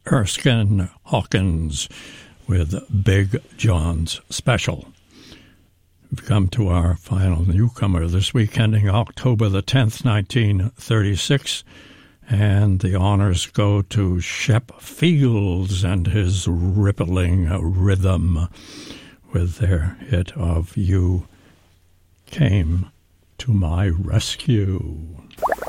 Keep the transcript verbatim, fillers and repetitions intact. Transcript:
Erskine Hawkins with Big John's Special. We've come to our final newcomer this week, ending October the tenth, nineteen thirty-six, and the honors go to Shep Fields and his rippling rhythm with their hit of You Came to My Rescue.